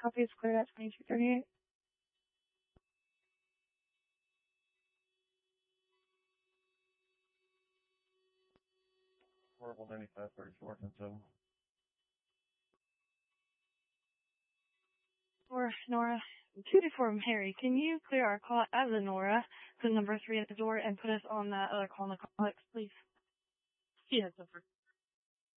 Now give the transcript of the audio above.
copy is cleared at 2238. Horrible 9534 and 7. Or Nora, 224 Harry, can you clear our call as a Nora, put number 3 at the door, and put us on that other call in the complex, please? Yes, over.